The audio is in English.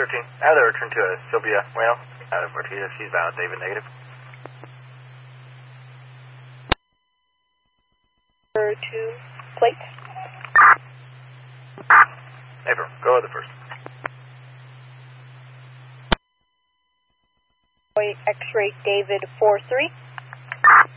13. Either return to Sylvia Whale out of Ortiz. She's bound David negative. 2 plates. April, go with the first. X-ray David 4-3.